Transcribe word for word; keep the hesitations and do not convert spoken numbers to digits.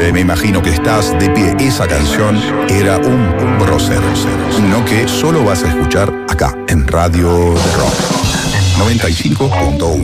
Eh, me imagino que estás de pie. Esa canción era un prócer, no que solo vas a escuchar acá, en Radio Rock noventa y cinco punto uno.